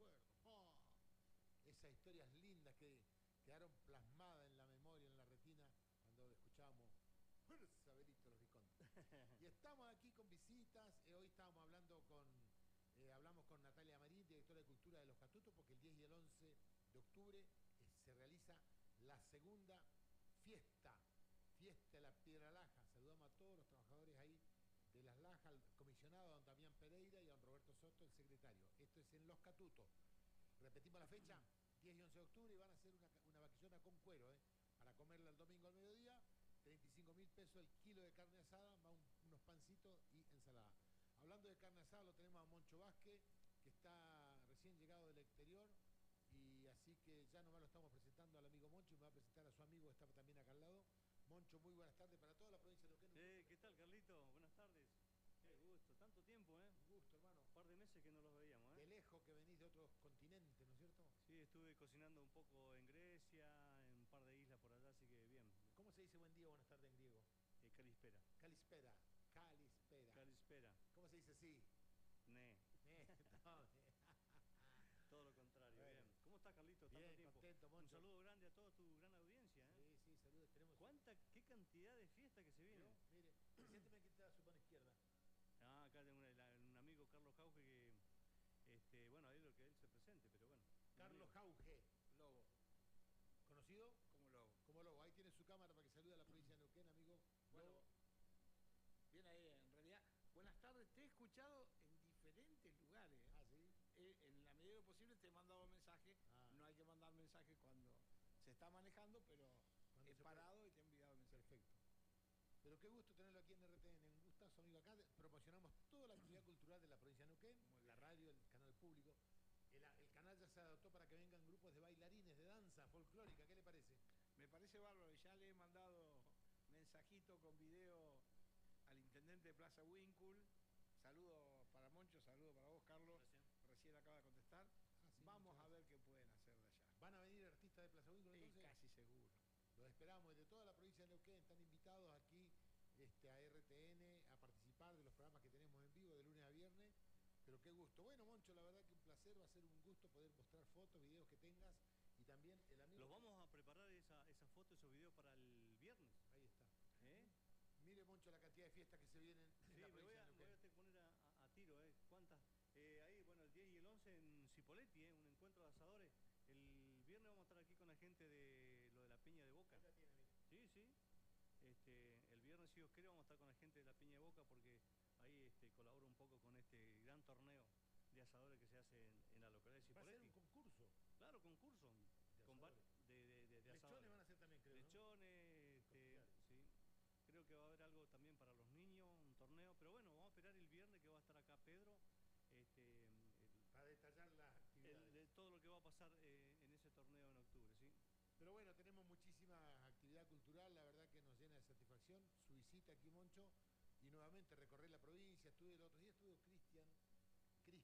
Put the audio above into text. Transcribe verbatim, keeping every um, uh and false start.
acuerdo. Oh, esas historias lindas que quedaron plasmadas en la memoria, en la retina, cuando escuchábamos Fuerza Benito los Visconti. Y estamos aquí con visitas. Eh, hoy estábamos hablando con, eh, hablamos con Natalia Marín, directora de Cultura de Los Catutos, porque el diez y el once de octubre eh, se realiza la segunda fiesta, fiesta de la Piedra Laja. Saludamos a todos los trabajadores ahí de Las Lajas, al comisionado a don Damián Pereira y a don Roberto Soto, el secretario. Esto es en Los Catutos. Repetimos la fecha, diez y once de octubre, y van a hacer una, una vaquillona con cuero, ¿eh? Para comerla el domingo al mediodía. treinta y cinco mil pesos el kilo de carne asada, más un, unos pancitos y ensalada. Hablando de carne asada, lo tenemos a Moncho Vázquez, que está recién llegado del exterior, y así que ya nomás lo estamos presentando al amigo Moncho, y me va a presentar a su amigo que está también acá al lado. Moncho, muy buenas tardes para toda la provincia de Neuquén. Eh, ¿Qué tal, Carlito? Buenas tardes. Qué gusto, tanto tiempo, ¿eh? Un gusto, hermano. Un par de meses que no los veíamos, ¿eh? De lejos que venís de otros continentes, ¿no es cierto? Sí, estuve cocinando un poco en Grecia, en un par de islas por allá, así que bien. ¿Cómo se dice buen día o buenas tardes en griego? Eh, Calispera. Calispera. Calispera. Calispera. ¿Cómo se dice así? Ne. Ne, no, Todo lo contrario, bueno. Bien. ¿Cómo estás, Carlito? Bien, Tanto tiempo. contento, Moncho. Un saludo grande a toda tu gran audiencia, ¿eh? Sí, sí, saludos. Tenemos... ¿Cuánta, qué cantidad de fiesta que se viene? ¿No? Mire, siénteme que está a su mano izquierda. Ah, acá tengo un, un amigo, Carlos Jauge, que, este, bueno, ahí lo que él se presente, pero bueno. Carlos Jauge. Lobo. ¿Conocido? Como Lobo. Como Lobo. Ahí tiene su cámara para que salude a la provincia de Neuquén, amigo. Bueno, Lobo. bien ahí, en realidad. Buenas tardes, te he escuchado en diferentes lugares. Ah, ¿sí? Eh, en la medida de lo posible te he mandado mensajes. Ah. No hay que mandar mensajes cuando se está manejando, pero Cuando he se parado puede. y te he enviado mensajes. Perfecto. Pero qué gusto tenerlo aquí en R T N, un gustazo, amigo. Acá promocionamos toda la actividad cultural de la provincia de Neuquén, la radio, el canal público. El, el canal ya se adoptó para que vengan grupos de bailarines, de danza folclórica. ¿Qué le parece? Me parece bárbaro. Ya le he mandado mensajito con video al intendente de Plaza Winkle. Saludo para Moncho, saludo para vos, Carlos. Gracias. Recién acaba de contestar. Ah, sí, Vamos a muchas ver qué pueden hacer de allá. ¿Van a venir artistas de Plaza Winkle Sí, entonces? casi seguro. Los esperamos desde toda la provincia de Neuquén. Están invitados aquí este, a R T N a participar de los programas que tenemos en vivo de lunes a viernes. Pero qué gusto. Bueno, Moncho, la verdad que un placer, va a ser un gusto poder mostrar fotos, videos que tengas, y también el amigo... Los vamos a preparar esa, esa foto, esos videos para el viernes. Ahí está. ¿Eh? Mire, Moncho, la cantidad de fiestas que se vienen en Sí, la me voy provincia a, de me voy Neuquén. a poner a, a- a tiro, ¿eh? ¿Cuántas? Eh, ahí, bueno, el diez y el once en Cipolletti, ¿eh? Un encuentro de asadores. El viernes vamos a estar aquí con la gente de lo de la Peña de Boca. Ahí la tiene, mire. Sí, sí. Este, el viernes, si Dios quiere, vamos a estar con la gente de la Peña de Boca porque ahí este, colaboro un poco con este gran torneo de asadores que se hace en, en la localidad de Va a ser Cipolletti. un concurso. Claro, concurso. De Con var- asadores. de, de, de, de Lechones asadores. van a ser también, creo, ¿no? Lechones, este, Costillares. sí. Creo que va a haber algo también para los niños, un torneo. Pero bueno, vamos a esperar el viernes que va a estar acá Pedro. Este, el- Para detallar las actividades. el- de todo lo que va a pasar eh, en ese torneo en octubre, ¿sí? Pero bueno, tenemos muchísima actividad cultural, la verdad que nos llena de satisfacción su visita aquí, Moncho, y nuevamente recorrer la provincia. Estuve el otro día, estuve Cristian.